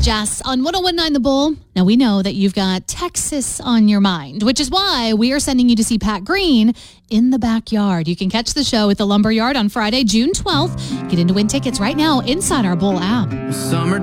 Jess on 101.9 The Bull. Now, we know that you've got Texas on your mind, which is why we are sending you to see Pat Green in the backyard. You can catch the show at the Lumberyard on Friday, June 12th. Get in to win tickets right now inside our Bull app. Summer